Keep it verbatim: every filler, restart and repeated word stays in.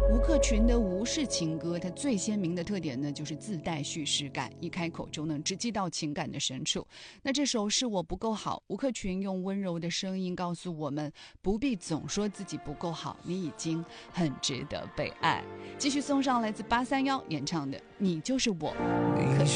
吴克群的《吴氏情歌》，它最鲜明的特点呢，就是自带叙事感，一开口就能直击到情感的深处。那这首《是我不够好》，吴克群用温柔的声音告诉我们，不必总说自己不够好，你已经很值得被爱。继续送上来自八三幺演唱的《你就是我》，吴克群。